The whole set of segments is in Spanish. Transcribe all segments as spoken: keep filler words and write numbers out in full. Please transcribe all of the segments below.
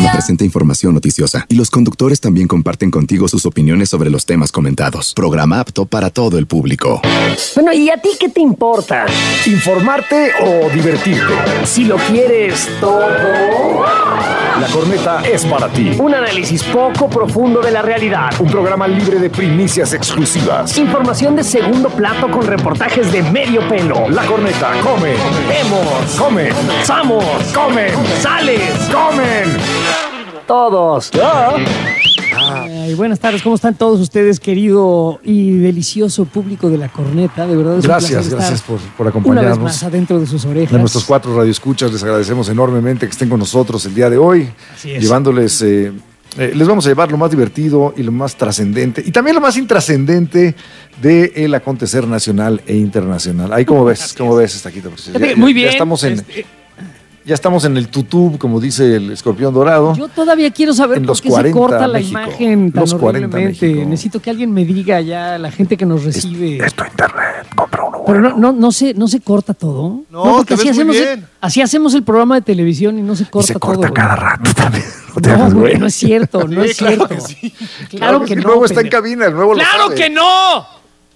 programa presenta información noticiosa y los conductores también comparten contigo sus opiniones sobre los temas comentados. Programa apto para todo el público. Bueno, ¿y a ti qué te importa? ¿Informarte o divertirte? Si lo quieres todo, La Corneta es para ti. Un análisis poco profundo de la realidad. Un programa libre de primicias exclusivas. Información de segundo plato con reportajes de medio pelo. La Corneta come. Vemos. Come. Comenzamos. Comen. Sales. Comen. Todos. ¿Ya? Ay, buenas tardes, ¿cómo están todos ustedes, querido y delicioso público de La Corneta? De verdad es Gracias, un placer gracias estar por, por acompañarnos. una vez más adentro de sus orejas. De nuestros cuatro radioescuchas, les agradecemos enormemente que estén con nosotros el día de hoy. Así es. Llevándoles, eh, eh, les vamos a llevar lo más divertido y lo más trascendente, y también lo más intrascendente del acontecer nacional e internacional. Ahí, ¿cómo ves? ¿Cómo ves, Taquito? Ya, Muy bien. Ya estamos en... Este... Ya estamos en el tutú, como dice el escorpión dorado. Yo todavía quiero saber en por qué se corta la imagen tan horriblemente. Necesito que alguien me diga ya, la gente que nos recibe. Es, es tu internet, compra uno. Pero no, no, no, se, no se corta todo. No, no porque te así ves muy hacemos, bien. El, así hacemos el programa de televisión y no se corta y se todo. corta cada güey. rato también. No, no, güey, no es cierto, no Sí, es claro cierto. que sí. Claro, Claro que que no. el nuevo está en pendejo. cabina, el nuevo lo ¡Claro sabe. que no!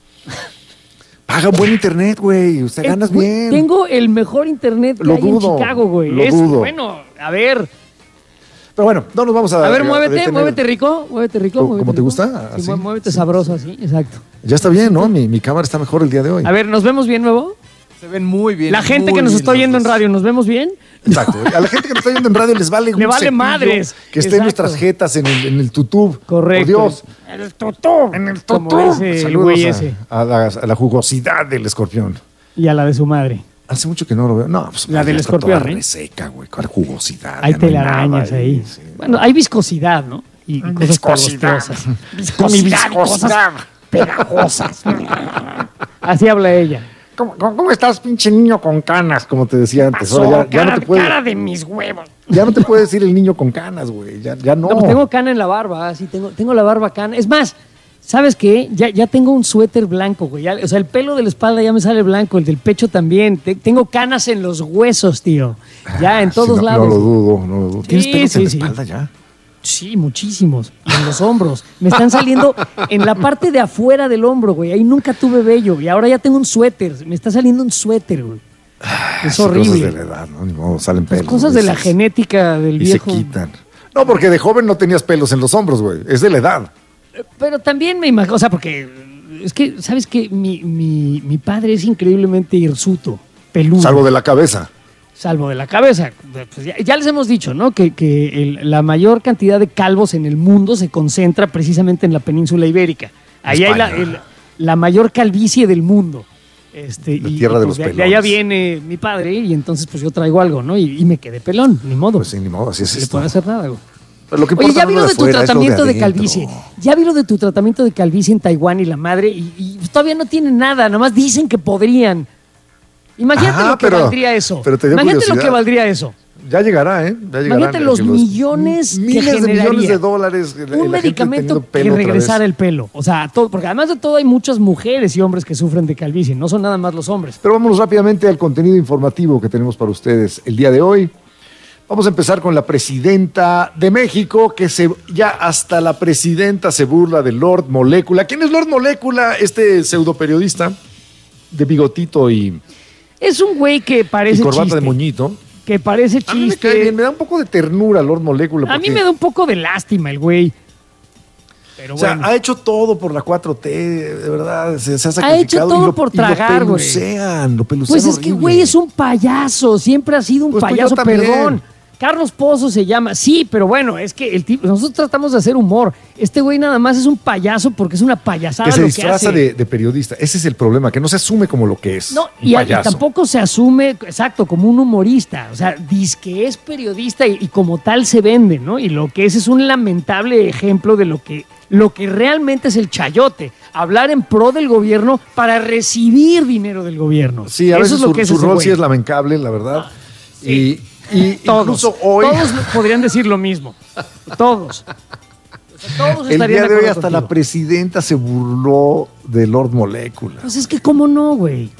Paga buen internet, güey. Usted Eh, ganas güey, bien. Tengo el mejor internet que Lo hay dudo, en Chicago, güey. lo Es dudo. bueno, a ver. Pero bueno, no nos vamos a... A ver, a muévete, detener. muévete rico, muévete rico. ¿Cómo- muévete cómo te rico. gusta? Sí, ¿Así? mué- muévete Sí, sabroso así, exacto. Ya está bien, ¿no? Mi, mi cámara está mejor el día de hoy. A ver, ¿nos vemos bien, nuevo? Se ven muy bien. La gente muy que nos bien está los oyendo en dos. radio, ¿nos vemos bien? Exacto. A la gente que nos está viendo en radio les vale un Le vale cepillo madres. que esté Exacto. en nuestras jetas en el, en el tutub. Correcto. Por Dios. En el tutú. En el Tutú. Como ese el Saludos güey a- ese. A, la, a la jugosidad del escorpión. Y a la de su madre. Hace mucho que no lo veo. No, pues La del ya está escorpión, toda ¿eh? reseca, güey, con jugosidad. Hay ya no telarañas nada ahí. sí. Bueno, hay viscosidad, ¿no? Y, y cosas Viscosidad. pegostosas. Viscosidad. y cosas pegajosas. Así habla ella. ¿Cómo, cómo, cómo estás, pinche niño con canas? Como te decía antes. Pasó, Ahora ya, ya cara, no te puede, cara de mis huevos. ya no te puede decir el niño con canas, güey. Ya, ya no. No, pues tengo cana en la barba, sí, tengo, tengo la barba cana. Es más, ¿sabes qué? Ya, ya tengo un suéter blanco, güey. Ya- o sea, el pelo de la espalda ya me sale blanco, el del pecho también. Te- tengo canas en los huesos, tío. Ya, en Sí, todos no, lados. No lo dudo, no lo dudo. ¿Tienes Sí, pelos sí, en la sí. espalda ya? Sí, muchísimos. Y en los hombros. Me están saliendo en la parte de afuera del hombro, güey. Ahí nunca tuve vello. Y ahora ya tengo un suéter. Me está saliendo un suéter, güey. Es Sí, horrible. Cosas de la edad, ¿no? Ni modo, salen Pues pelos. cosas a de la veces. genética del Y viejo. se quitan. No, porque de joven no tenías pelos en los hombros, güey. Es de la edad. Pero también me imagino, o sea, porque es que, ¿sabes qué? Mi, mi, mi padre es increíblemente hirsuto, peludo. Salvo de la cabeza. Salvo de la cabeza. Pues ya, ya les hemos dicho, ¿no? Que, que el- la mayor cantidad de calvos en el mundo se concentra precisamente en la península ibérica. Ahí hay la, España. el- la mayor calvicie del mundo. Este, La y, tierra de pues, los de, de allá pelones. viene mi padre y entonces pues yo traigo algo, ¿no? Y, y me quedé pelón, ni modo. Pues sí, ni modo, así es No le esto. puedo hacer nada, güey. Pero lo que Oye, importa ya no vi es lo lo de tu afuera, es lo tratamiento de, adentro. calvicie. Ya vi lo de tu tratamiento de calvicie en Taiwán y la madre, y, y todavía no tienen nada, nomás dicen que podrían. Imagínate Ajá, lo que pero- valdría eso. pero te dio Imagínate lo curiosidad. que valdría eso. Ya llegará, ¿eh? Ya llegará. Imagínate los millones que miles de generaría millones de dólares. la- la un gente medicamento teniendo que pelo otra regresara vez. el pelo. O sea, todo, porque además de todo hay muchas mujeres y hombres que sufren de calvicie, no son nada más los hombres. Pero vámonos rápidamente al contenido informativo que tenemos para ustedes el día de hoy. Vamos a empezar con la presidenta de México, que se, ya hasta la presidenta se burla de Lord Molécula. ¿Quién es Lord Molécula? Este pseudoperiodista de bigotito y, Es un güey que y parece corbata chiste. de moñito. Que parece A mí me chiste. cae bien, me da un poco de ternura Lord Molécula. A mí porque, me da un poco de lástima el güey. Pero o sea, bueno. ha hecho todo por la cuatro T, de verdad, se, se ha Ha sacrificado. hecho todo y lo, por y lo tragar, güey. pelucean, lo pelucean Pues es que, horrible. güey, es un payaso. Siempre ha sido un Pues, pues, yo payaso, también. perdón. Carlos Pozo se llama. Sí, pero bueno, es que el tipo, nosotros tratamos de hacer humor. Este güey nada más es un payaso porque es una payasada Que se lo disfraza que hace. de, de periodista. Ese es el problema, que no se asume como lo que es. No, un y, y payaso. tampoco se asume, exacto, como un humorista. O sea, dice que es periodista y, y como tal se vende, ¿no? Y lo que es es un lamentable ejemplo de lo que, lo que realmente es el chayote. Hablar en pro del gobierno para recibir dinero del gobierno. Sí, a Eso veces es lo su, que es su ese rol güey. sí es lamentable, la verdad. sí. Y, y Todos, incluso hoy, todos podrían decir lo mismo. Todos. O sea, todos el estarían día de hoy acuerdo hasta la contigo. presidenta se burló de Lord Molécula. Pues es que cómo no, güey.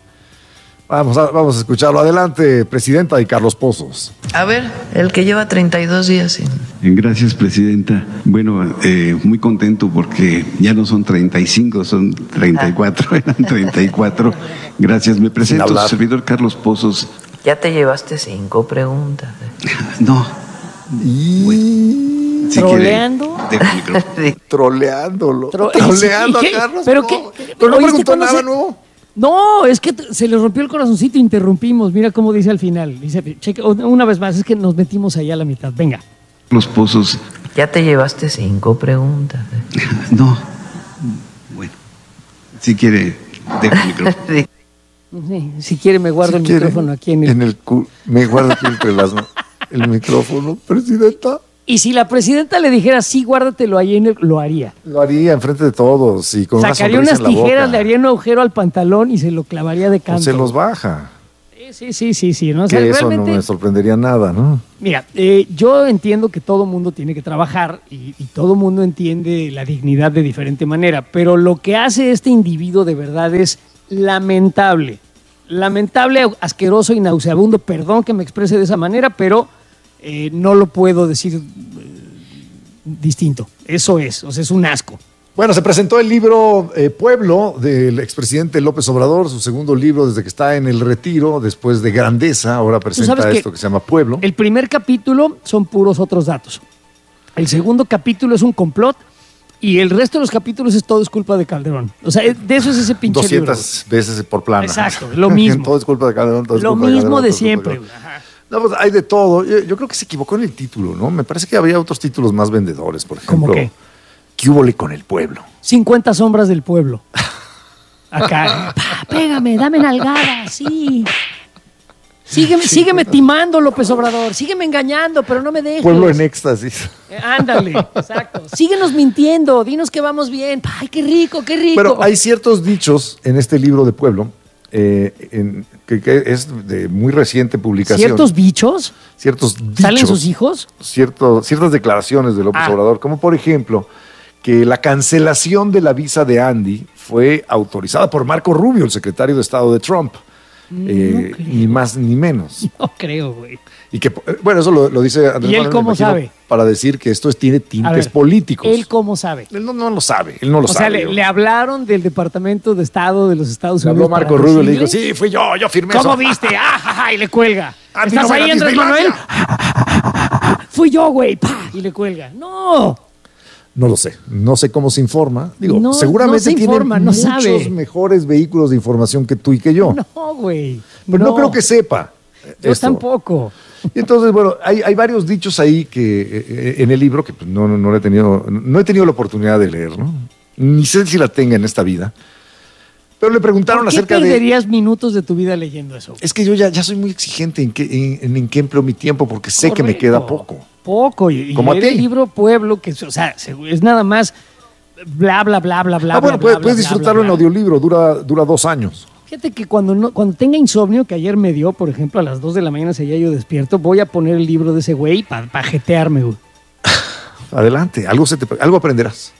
Vamos a, vamos a escucharlo. Adelante, presidenta y Carlos Pozos. A ver, el que lleva treinta y dos días sin Gracias, presidenta. Bueno, eh, muy contento porque ya no son treinta y cinco, son treinta y cuatro, eran treinta y cuatro. Gracias, me presento, su servidor Carlos Pozos. Ya te llevaste cinco preguntas. No. Y... Bueno, si ¿Troleando? quiere, dejo el micrófono. Sí. Troleándolo. Tro- Troleando ¿Y a qué? Carlos. ¿Pero no. qué? Pero no ¿Oíste preguntó cuando nada se- nuevo. No, es que t- se le rompió el corazoncito, interrumpimos. Mira cómo dice al final. Dice, cheque, una vez más, es que nos metimos allá a la mitad. Venga. Los Pozos. Ya te llevaste cinco preguntas. No. Bueno, si quiere, dejo el micrófono. Sí. Sí, si quiere me guardo Si el quiere, micrófono aquí en el... En el cu- me guardo aquí entre las manos. El micrófono, presidenta. Y si la presidenta le dijera, sí, guárdatelo ahí, en el... lo haría. Lo haría enfrente de todos y con Sacaría una unas sonrisa en la tijeras, boca. le haría un agujero al pantalón y se lo clavaría de O canto. se los baja. Sí, sí, sí, sí, sí, ¿no? O sea, Que eso realmente, no me sorprendería nada, ¿no? mira, eh, yo entiendo que todo mundo tiene que trabajar y, y todo mundo entiende la dignidad de diferente manera, pero lo que hace este individuo de verdad es lamentable. Lamentable, asqueroso y nauseabundo. Perdón que me exprese de esa manera, pero eh, no lo puedo decir eh, distinto. Eso es, o sea, es un asco. Bueno, se presentó el libro eh, Pueblo del expresidente López Obrador, su segundo libro desde que está en el retiro, después de Grandeza, ahora presenta sabes que esto que se llama Pueblo. El primer capítulo son puros otros datos. El segundo capítulo es un complot y el resto de los capítulos es todo es culpa de Calderón. O sea, de eso es ese pinche libro. doscientas veces por plana. Exacto, lo mismo. Todo es culpa de Calderón, todo es Lo culpa de mismo Calderón, de todo es culpa siempre. Calderón. No, pues hay de todo. Yo, yo creo que se equivocó en el título, ¿no? Me parece que habría otros títulos más vendedores, por ejemplo. ¿Cómo qué? ¿Qué húbole con el pueblo? cincuenta sombras del pueblo. Acá. Pa, pégame, dame nalgada, sí. Sígueme, sígueme timando, López Obrador. Sígueme engañando, pero no me dejes. Pueblo en éxtasis. Eh, ándale, exacto. Síguenos mintiendo, dinos que vamos bien. Ay, qué rico, qué rico. Pero hay ciertos dichos en este libro de Pueblo, eh, en- que, que es de muy reciente publicación. ¿Ciertos bichos? Ciertos dichos. ¿Salen sus hijos? cierto- ciertas declaraciones de López Ah. Obrador, como por ejemplo que la cancelación de la visa de Andy fue autorizada por Marco Rubio, el secretario de Estado de Trump. Eh, creo. ni más ni menos. No creo, güey. Y que, eh, bueno, eso lo, lo dice Andrés ¿Y él Manuel, me cómo imagino, sabe? para decir que esto es- tiene A tintes ver, políticos. ¿Él cómo sabe? Él no, no lo sabe, él no lo O sea, sabe. le, yo- le hablaron del Departamento de Estado de los Estados Le Unidos. habló Marco para Rubio y le dijo, decirle, sí, fui yo, yo firmé ¿cómo eso. viste? Ah, ja, ja, y le cuelga. A ti ¿Estás no me ahí, la Andrés Manuel? Disneylandia. Fui yo, güey. Pa, y le cuelga. No. No lo sé, no sé cómo se informa. Digo, No, seguramente no se tiene informa, no muchos sabe. mejores vehículos de información que tú y que yo. No, güey. Pero no, creo que sepa. Yo esto. tampoco. Y entonces, bueno, hay, hay varios dichos ahí que eh, en el libro que pues, no, no, no, he tenido, no he tenido la oportunidad de leer, ¿no? Ni sé si la tenga en esta vida. Pero le preguntaron ¿Por qué acerca de... perderías minutos de tu vida leyendo eso? Es que yo ya, ya soy muy exigente en qué, en, en, en qué empleo mi tiempo porque sé que me Correcto. queda poco. Poco. Y, y Como a leer el ti. libro Pueblo, que es, o sea, es nada más bla, bla, bla, bla, bla. ah, bueno, bla, puedes, bla, puedes bla, disfrutarlo bla, en bla. audiolibro, dura, dura dos años. Fíjate que cuando, no, cuando tenga insomnio, que ayer me dio, por ejemplo, a las dos de la mañana seguía yo despierto, voy a poner el libro de ese güey para pa jetearme, güey. Adelante, algo, se te, algo aprenderás.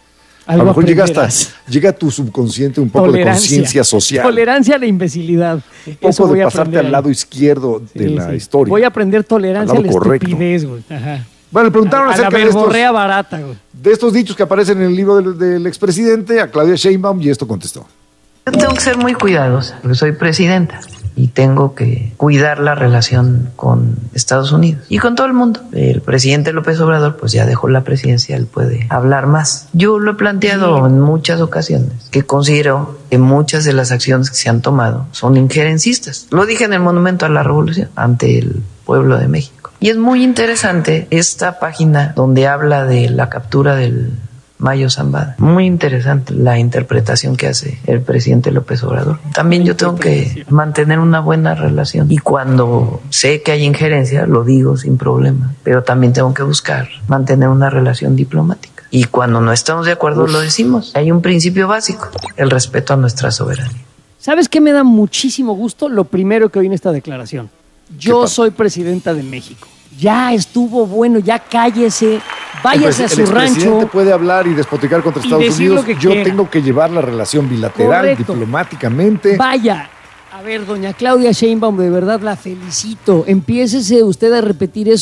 a Algo lo mejor llega, aprenderás. hasta, llega a tu subconsciente un poco de conciencia social. Tolerancia a la imbecilidad. Un poco Eso voy de a pasarte aprender al ahí. lado izquierdo de Sí, la sí. historia. Voy a aprender tolerancia a Al la lado correcto. estupidez, güey. Ajá. Bueno, le preguntaron A, a la acerca de estos, verborrea barata, güey. de estos dichos que aparecen en el libro del, del expresidente a Claudia Sheinbaum y esto contestó. Yo tengo que ser muy cuidadosa, porque soy presidenta y tengo que cuidar la relación con Estados Unidos y con todo el mundo. El presidente López Obrador pues ya dejó la presidencia, él puede hablar más. Yo lo he planteado en muchas ocasiones, que considero que muchas de las acciones que se han tomado son injerencistas. Lo dije en el Monumento a la Revolución ante el pueblo de México. Y es muy interesante esta página donde habla de la captura del Mayo Zambada. Muy interesante la interpretación que hace el presidente López Obrador. También yo tengo que mantener una buena relación y cuando sé que hay injerencia lo digo sin problema, pero también tengo que buscar mantener una relación diplomática. Y cuando no estamos de acuerdo lo decimos. Hay un principio básico, el respeto a nuestra soberanía. ¿Sabes qué me da muchísimo gusto? Lo primero que oí en esta declaración. Yo pasa? soy presidenta de México. Ya estuvo bueno, ya cállese, El váyase a pres- su el expresidente rancho. puede hablar y despoticar contra y Estados decir Unidos. lo que Yo quiera. tengo que llevar la relación bilateral, Correcto. diplomáticamente. Vaya. A ver, doña Claudia Sheinbaum, de verdad la felicito. Empiécese usted a repetir eso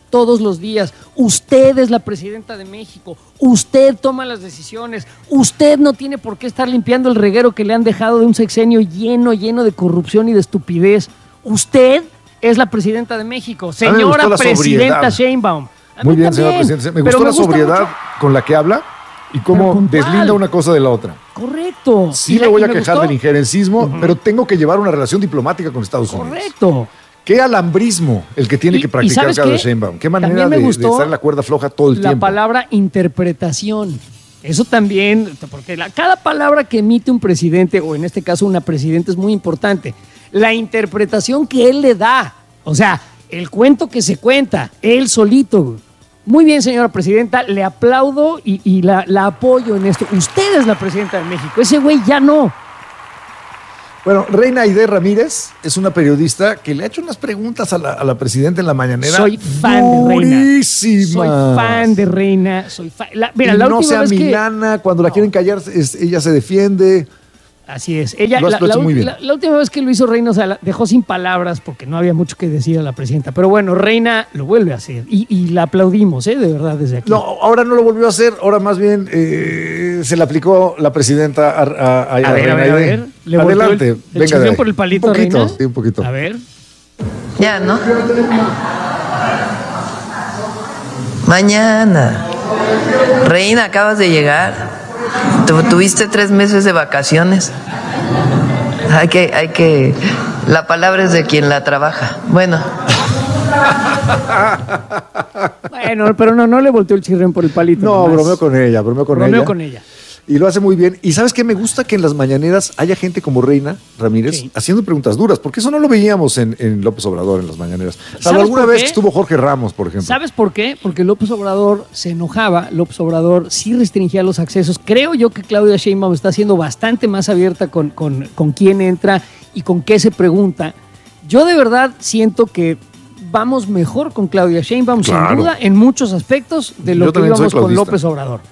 todos los días. Usted es la presidenta de México. Usted toma las decisiones. Usted no tiene por qué estar limpiando el reguero que le han dejado de un sexenio lleno, lleno de corrupción y de estupidez. Usted es la presidenta de México. Señora presidenta Sheinbaum. Muy bien, señora presidenta. Me gustó me la gusta sobriedad mucho con la que habla y cómo deslinda una cosa de la otra. Correcto. Sí, me voy a quejar gustó? del injerencismo, uh-huh. pero tengo que llevar una relación diplomática con Estados Unidos. Correcto. Qué alambrismo el que tiene y, que practicar Claudia Sheinbaum. Qué manera de, de estar en la cuerda floja todo el la tiempo. La palabra interpretación. Eso también, porque la, cada palabra que emite un presidente, o en este caso una presidenta, es muy importante. La interpretación que él le da. O sea, el cuento que se cuenta, él solito. Muy bien, señora presidenta, le aplaudo y, y la, la apoyo en esto. Usted es la presidenta de México, ese güey ya no. Bueno, Reina Aide Ramírez es una periodista que le ha hecho unas preguntas a la, a la presidenta en la mañanera. Soy fan durísimas. de Reina. Soy fan de Reina. Soy fan. La, mira, y la no última sea vez milana, que... cuando la no. quieren callar, es, ella se defiende. Así es. Ella, lo has, la, lo la, muy bien. La, la última vez que lo hizo Reina, o sea, la dejó sin palabras porque no había mucho que decir a la presidenta. Pero bueno, Reina lo vuelve a hacer y, y la aplaudimos, ¿eh? De verdad, desde aquí. No, ahora no lo volvió a hacer, ahora más bien eh, se le aplicó la presidenta a, a, a, a, a ver, Reina a ver, Aide. a ver. ¿Le Adelante, el, el venga de ahí. por el palito, un poquito, Reina? Sí, un poquito. A ver. Ya, ¿no? Mañana. Reina, acabas de llegar. Tu, tuviste tres meses de vacaciones. Hay que, hay que. La palabra es de quien la trabaja. Bueno. Bueno, pero no, no le volteó el chirrén por el palito. No, nomás. bromeo con ella, bromeo con bromeo ella. con ella. Y lo hace muy bien. Y ¿sabes qué? Me gusta que en las mañaneras haya gente como Reina Ramírez sí. haciendo preguntas duras, porque eso no lo veíamos en, en López Obrador en las mañaneras. Salvo alguna vez que estuvo Jorge Ramos, por ejemplo. ¿Sabes por qué? Porque López Obrador se enojaba, López Obrador sí restringía los accesos. Creo yo que Claudia Sheinbaum está siendo bastante más abierta con, con, con quién entra y con qué se pregunta. Yo de verdad siento que vamos mejor con Claudia Sheinbaum, claro. sin duda, en muchos aspectos de lo yo que íbamos con López Obrador.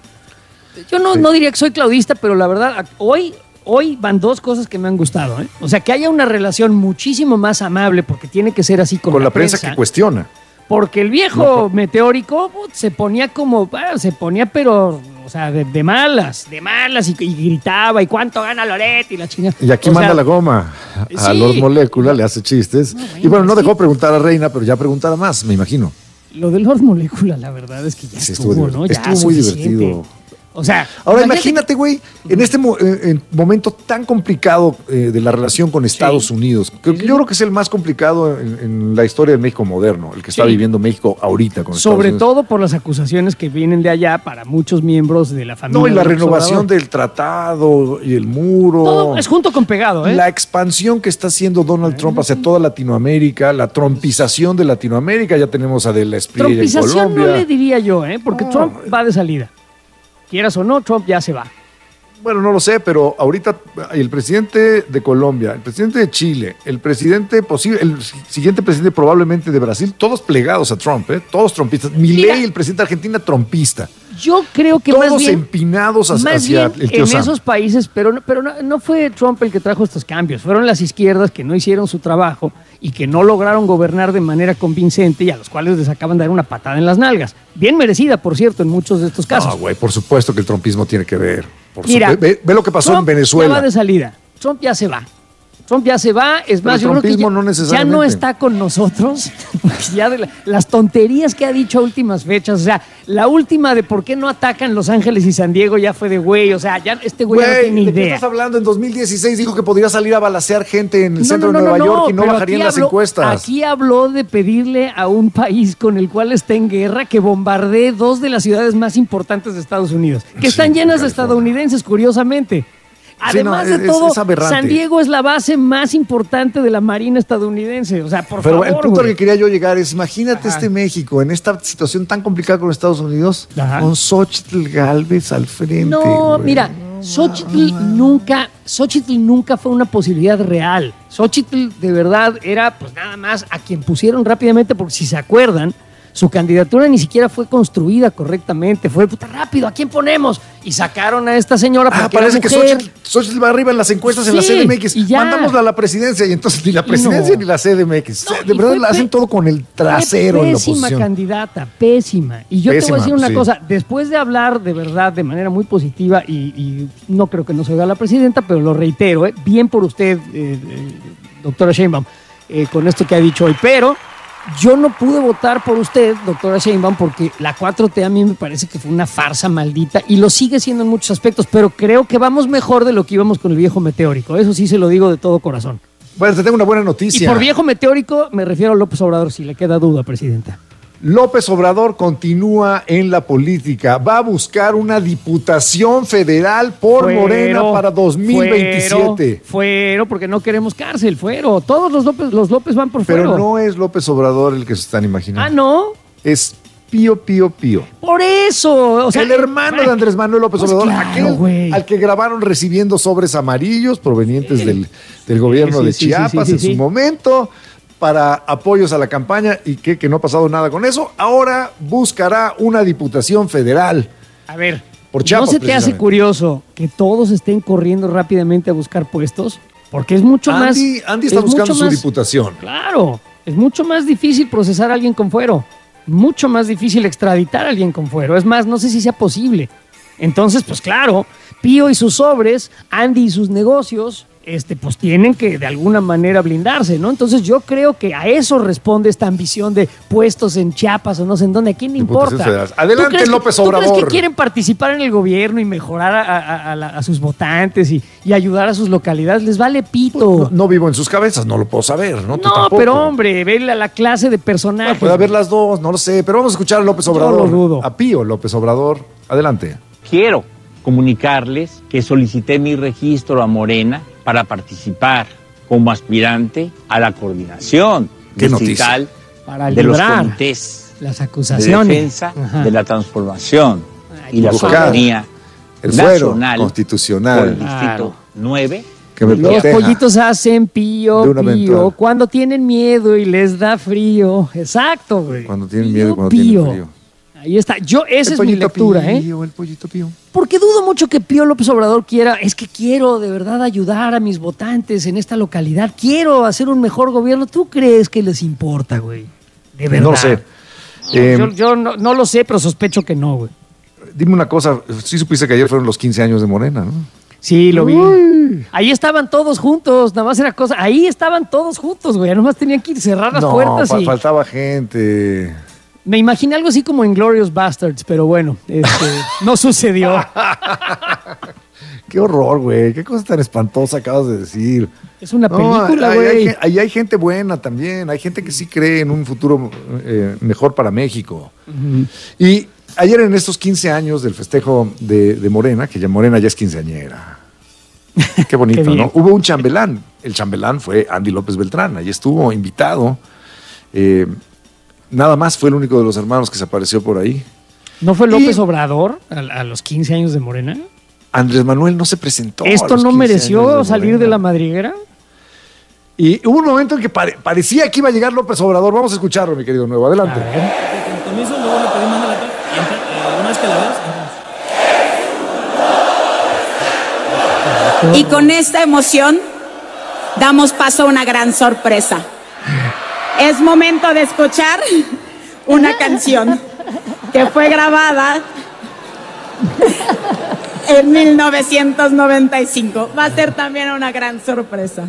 Yo no, sí. no diría que soy claudista, pero la verdad, hoy, hoy van dos cosas que me han gustado. ¿eh? O sea, que haya una relación muchísimo más amable, porque tiene que ser así con, con la, la prensa, prensa que cuestiona. Porque el viejo no, por... meteórico put, se ponía como, ah, se ponía pero, o sea, de, de malas, de malas, y, y gritaba, y cuánto gana Loret, y la chingada. Y aquí o manda sea, la goma a sí. Lord Molécula, le hace chistes. No, bueno, y bueno, no sí. dejó preguntar a Reina, pero ya preguntará más, me imagino. Lo de Lord Molécula, la verdad es que ya sí, estuvo, estuvo, ¿no? Ya estuvo muy suficiente. divertido. O sea, ahora imagínate, güey, en este mo- en momento tan complicado eh, de la relación con Estados sí. Unidos, que sí. yo creo que es el más complicado en, en la historia de México moderno, el que está sí. viviendo México ahorita con Estados Sobre Unidos. todo por las acusaciones que vienen de allá para muchos miembros de la familia. No, y la renovación del tratado y el muro. Todo es junto con pegado, ¿eh? La expansión que está haciendo Donald bueno. Trump hacia toda Latinoamérica, la trompización de Latinoamérica, ya tenemos a De la Espriella en Colombia. Trompización no le diría yo, ¿eh? Porque no. Trump va de salida. Quieras o no, Trump ya se va. Bueno, no lo sé, pero ahorita el presidente de Colombia, el presidente de Chile, el presidente posible, el siguiente presidente probablemente de Brasil, todos plegados a Trump, ¿eh? Todos trumpistas. Milei, el presidente de Argentina, trumpista. Yo creo que todos más bien, empinados hacia, más hacia bien el tío en Sam. Esos países, pero, no, pero no, no fue Trump el que trajo estos cambios, fueron las izquierdas que no hicieron su trabajo y que no lograron gobernar de manera convincente y a los cuales les acaban de dar una patada en las nalgas. Bien merecida, por cierto, en muchos de estos casos. No, güey, por supuesto que el trumpismo tiene que ver. Por Mira, ve, ve lo que pasó Trump en Venezuela. Ya va de salida. Trump ya se va. Trump ya se va, es pero más, yo creo que ya no, ya no está con nosotros, ya de la, las tonterías que ha dicho a últimas fechas, o sea, la última de por qué no atacan Los Ángeles y San Diego ya fue de güey, o sea, ya este güey no tiene ¿de idea. qué estás hablando? En dos mil dieciséis dijo que podría salir a balacear gente en el no, centro no, no, de Nueva no, York y no bajarían las habló, encuestas. Aquí habló de pedirle a un país con el cual está en guerra que bombardee dos de las ciudades más importantes de Estados Unidos, que sí, están llenas de estadounidenses, curiosamente. Además sí, no, de es, todo, es San Diego es la base más importante de la Marina estadounidense. O sea, por Pero favor. Pero el punto güey. al que quería yo llegar es, imagínate Ajá. este México en esta situación tan complicada con Estados Unidos, Ajá. con Xóchitl Gálvez al frente. No, güey. mira, Xóchitl nunca, Xóchitl nunca fue una posibilidad real. Xóchitl de verdad era pues nada más a quien pusieron rápidamente, porque si se acuerdan, Su candidatura ni siquiera fue construida correctamente. Fue puta rápido, ¿a quién ponemos? Y sacaron a esta señora porque Ah, parece que era mujer. Xochitl, Xochitl va arriba en las encuestas Sí, en la C D M X. y ya. Mandámosla a la presidencia y entonces ni la presidencia No. ni la C D M X. No, de y verdad fue la hacen pe- todo con el trasero en la Pésima oposición. candidata, pésima. Y yo te Pésima, voy a decir una sí. cosa, después de hablar de verdad de manera muy positiva, y, y no creo que no se oiga la presidenta, pero lo reitero, ¿eh? Bien por usted, eh, eh, doctora Sheinbaum, eh, con esto que ha dicho hoy, pero yo no pude votar por usted, doctora Sheinbaum, porque la cuatro T a mí me parece que fue una farsa maldita y lo sigue siendo en muchos aspectos, pero creo que vamos mejor de lo que íbamos con el viejo meteórico. Eso sí se lo digo de todo corazón. Bueno, te tengo una buena Y noticia. por viejo meteórico me refiero a López Obrador, si le queda duda, presidenta. López Obrador continúa en la política. Va a buscar una diputación federal por Fuero, Morena para dos mil veintisiete. Fuero, fuero, porque no queremos cárcel, fuero. Todos los López, los López van por fuero. Pero no es López Obrador el que se están imaginando. Ah, ¿no? Es Pío Pío Pío. Por eso. O sea, el hermano de Andrés Manuel López Pues Obrador, claro, aquel güey. al que grabaron recibiendo sobres amarillos provenientes del, del gobierno Sí, de sí, sí, Chiapas sí, sí, en sí. su momento para apoyos a la campaña y que, que no ha pasado nada con eso. Ahora buscará una diputación federal. A ver, Por Chiapas, ¿no se te hace precisamente. curioso que todos estén corriendo rápidamente a buscar puestos? Porque es mucho más... Andy, Andy está es buscando mucho su más- diputación. Claro, es mucho más difícil procesar a alguien con fuero. Mucho más difícil extraditar a alguien con fuero. Es más, no sé si sea posible. Entonces, pues claro, Pío y sus sobres, Andy y sus negocios, este, pues tienen que de alguna manera blindarse, ¿no? Entonces yo creo que a eso responde esta ambición de puestos en Chiapas o no sé en dónde. ¿A quién le Diputación importa? federal. Adelante, ¿Tú crees que- López ¿Tú crees Obrador? que quieren participar en el gobierno y mejorar a, a- a la- a sus votantes y, y ayudar a sus localidades? Les vale pito. No, no vivo en sus cabezas, no lo puedo saber, ¿no? Tú No, tampoco. pero hombre, ve la, la clase de personajes. Bueno, puede haber las dos, no lo sé, pero vamos a escuchar a López Yo Obrador. lo dudo. A Pío López Obrador. Adelante. Quiero comunicarles que solicité mi registro a Morena para participar como aspirante a la coordinación ¿Qué distrital Para de los librar comités las de acusaciones. defensa Ajá. de la transformación Ay, y la buscar soberanía El fuero nacional por el constitucional distrito Claro. nueve. que me Los proteja. pollitos hacen pío, de una pío, eventual. cuando tienen miedo y les da frío. Exacto, güey. Cuando tienen Pío, miedo, cuando pío. tienen frío. Ahí está. Yo, esa El es mi pollito lectura, Pío, ¿eh? El pollito Pío. Porque dudo mucho que Pío López Obrador quiera, es que quiero de verdad ayudar a mis votantes en esta localidad, quiero hacer un mejor gobierno. ¿Tú crees que les importa, güey? De verdad. No lo sé. Eh, Yo, yo no, no lo sé, pero sospecho que no, güey. Dime una cosa, sí supiste que ayer fueron los quince años de Morena, ¿no? Sí, lo vi. Ahí estaban todos juntos, nada más era cosa. Ahí estaban todos juntos, güey. Nomás tenían que ir cerrar las no, puertas fa- y. faltaba gente. Me imaginé algo así como en Glorious Bastards, pero bueno, este, no sucedió. Qué horror, güey. Qué cosa tan espantosa acabas de decir. Es una No, película, ahí hay, güey. gen- ahí hay gente buena también. Hay gente que sí cree en un futuro eh, mejor para México. Y ayer en estos quince años del festejo de, de Morena, que ya Morena ya es quinceañera. Qué bonito, Qué bien. ¿no? Hubo un chambelán. El chambelán fue Andy López Beltrán. Ahí estuvo invitado. Eh, nada más fue el único de los hermanos que se apareció por ahí. ¿No fue López Y- Obrador a, a los quince años de Morena? Andrés Manuel no se presentó. a ¿Esto los no quince mereció años salir Morena. de la madriguera? Y hubo un momento en que pare- parecía que iba a llegar López Obrador. Vamos a escucharlo, mi querido Nuevo. A Adelante. ver. Con permiso, luego le pedí mándala acá y entra- eh, una vez que la veas, entramos. Y con esta emoción damos paso a una gran sorpresa. Es momento de escuchar una canción que fue grabada en mil novecientos noventa y cinco. Va a ser también una gran sorpresa.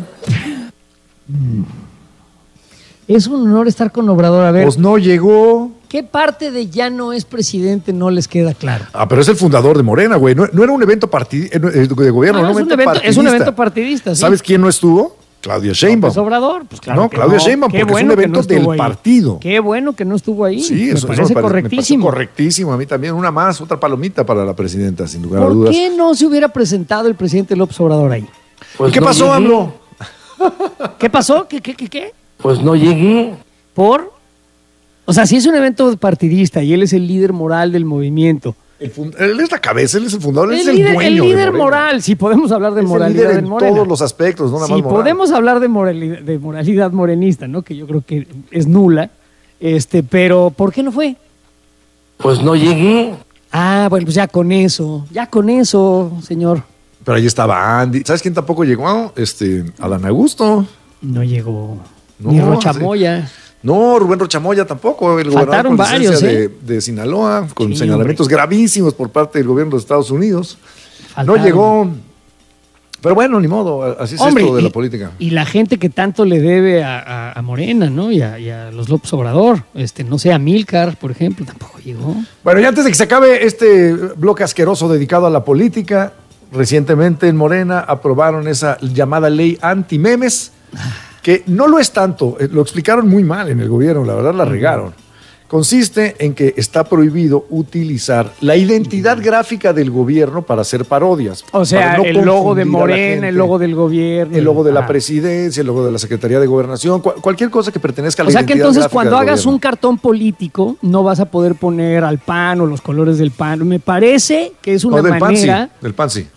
Es un honor estar con Obrador. A ver, Pues no llegó. ¿qué parte de ya no es presidente no les queda claro? Ah, pero es el fundador de Morena, güey. No, no era un evento partid- eh, no, eh, de gobierno, Ah, no es, un evento evento, es un partidista. evento partidista, sí. ¿Sabes quién no estuvo? Claudia Sheinbaum. López Obrador, pues claro No, que Claudia no. Sheinbaum, Qué porque es un bueno que evento no estuvo del ahí. partido. Qué bueno que no estuvo ahí. Sí, me eso, eso parece me, pare- me correctísimo. parece correctísimo a mí también. Una más, otra palomita para la presidenta, sin lugar a ¿Por dudas. qué no se hubiera presentado el presidente López Obrador ahí? ¿Y qué pasó, AMLO? ¿Qué pasó? ¿Qué, qué, qué, qué? Pues no llegué. ¿Por? O sea, si es un evento partidista y él es el líder moral del movimiento. El fund- él es la cabeza, él es el fundador, él El es el líder, dueño el de líder Morena. moral, si podemos hablar de Es el moralidad líder en en Morena. todos los aspectos, no nada Si más moral. podemos hablar de moralidad, de moralidad morenista, ¿no? Que yo creo que es nula. Este, pero ¿por qué no fue? Pues no llegué. Ah, bueno, pues ya con eso, ya con eso, señor. Pero ahí estaba Andy. ¿Sabes quién tampoco llegó? Este, Adán Augusto. No llegó. No, Ni Rocha Moya. No, Rubén Rocha Moya tampoco. El Faltaron gobernador con varios, licencia ¿eh? de, de Sinaloa, con Sí, señalamientos hombre. gravísimos por parte del gobierno de Estados Unidos. Faltaron. No llegó. Pero bueno, ni modo. Así es Hombre, esto de y, la política. Y la gente que tanto le debe a, a, a Morena, ¿no? Y a, y a los López Obrador. Este, no sé, a Milcar, por ejemplo, tampoco llegó. Bueno, y antes de que se acabe este bloque asqueroso dedicado a la política, recientemente en Morena aprobaron esa llamada ley anti-memes, que no lo es tanto, eh, lo explicaron muy mal en el gobierno, la verdad la regaron. Consiste en que está prohibido utilizar la identidad gráfica del gobierno para hacer parodias. O sea, para no el logo de confundir a la Morena, gente. el logo del gobierno. El logo de la Ah. presidencia, el logo de la Secretaría de Gobernación, cu- cualquier cosa que pertenezca a la O sea que identidad entonces gráfica cuando del hagas gobierno. un cartón político no vas a poder poner al P A N o los colores del P A N. Me parece que es una No, del PAN sí, manera... del PAN sí.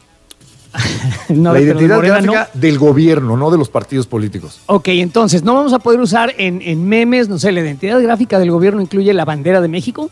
No, la pero de identidad Morena no. gráfica del gobierno, no de los partidos políticos. Ok, entonces no vamos a poder usar en, en memes, no sé, la identidad gráfica del gobierno incluye la bandera de México.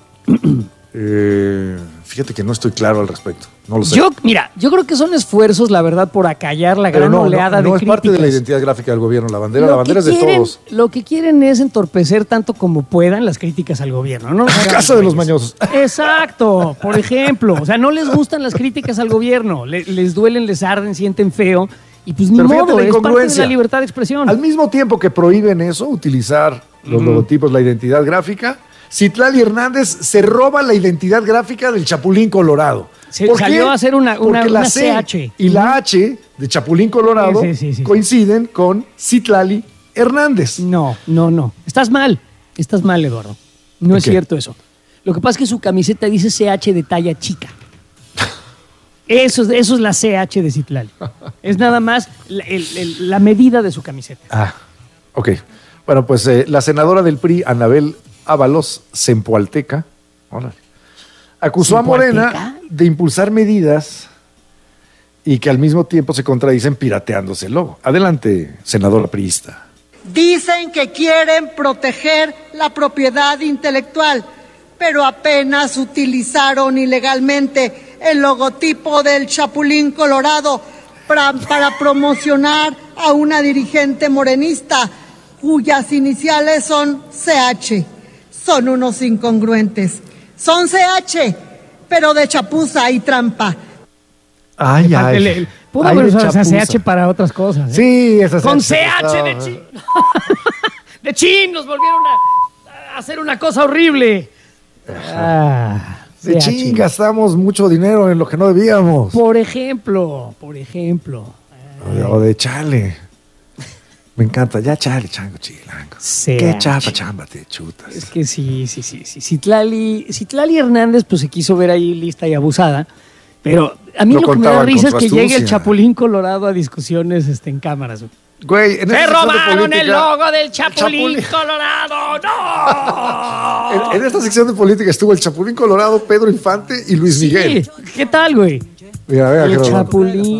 Eh, fíjate que no estoy claro al respecto. No lo sé. Yo, mira, yo creo que son esfuerzos, la verdad, por acallar la Pero gran no, oleada no, no de es parte de la críticas. identidad gráfica del gobierno. La bandera, Lo la bandera es que de quieren- todos. Lo que quieren es entorpecer tanto como puedan las críticas al gobierno. ¿No? Casa de los mañosos. Exacto, por ejemplo. O sea, no les gustan las críticas al gobierno. Le- les duelen, les arden, sienten feo. Y pues ni Pero fíjate modo, la es parte de incongruencia. la libertad de expresión. Al mismo tiempo que prohíben eso, utilizar los logotipos, la identidad gráfica, Citlali Hernández se roba la identidad gráfica del Chapulín Colorado. Se- ¿Por salió qué? a hacer una- una- Porque la una C C H. y la H de Chapulín Colorado Sí, sí, sí, sí. coinciden con Citlali Hernández. No, no, no. Estás mal. Estás mal, Eduardo. No ¿De es qué? cierto eso. Lo que pasa es que su camiseta dice C H de talla chica. Eso, es- eso es la C H de Citlali. Es nada más la, el- el- la medida de su camiseta. Ah, ok. Bueno, pues eh, la senadora del P R I, Anabel Ábalos Zempoalteca, órale, acusó a Morena ¿Zempoalteca? de impulsar medidas y que al mismo tiempo se contradicen pirateándose el logo. Adelante, senadora priista. Dicen que quieren proteger la propiedad intelectual, pero apenas utilizaron ilegalmente el logotipo del Chapulín Colorado para, para promocionar a una dirigente morenista cuyas iniciales son C H. Son unos incongruentes. Son C H, pero de chapuza y trampa. Ay, El- el- el- Pudo Ay, haber de usado esa chapuza. C H para otras cosas. ¿eh? Sí, esa Con C C H H de estaba- chin. De chin nos volvieron a, a hacer una cosa horrible. Ah, De C H. ching, gastamos mucho dinero en lo que no debíamos. Por ejemplo, por ejemplo. O de, o de chale. Me encanta. Ya chale, chango chilango. C Qué H. chapa, chamba te chutas. Es que sí, sí, sí, sí. Citlali, Citlali Hernández pues se quiso ver ahí lista y abusada, pero a mí Lo lo, que me da contaban risa es con que su llegue el astucia. Chapulín Colorado a discusiones este, en cámaras. güey. Güey, en ¡Se esta sección de robaron el política- logo del Chapulín, Chapulín- Colorado! ¡No! En, en esta sección de política estuvo el Chapulín Colorado, Pedro Infante y Luis Miguel. Sí, ¿qué tal, güey? Mira, mira, El qué rollo. Chapulín.